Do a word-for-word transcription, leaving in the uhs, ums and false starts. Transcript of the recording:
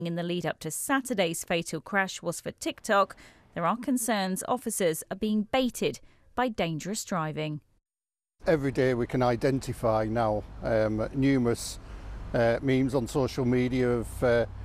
in the lead up to Saturday's fatal crash was for TikTok, there are concerns officers are being baited by dangerous driving. Every day we can identify now um, numerous uh, memes on social media of uh,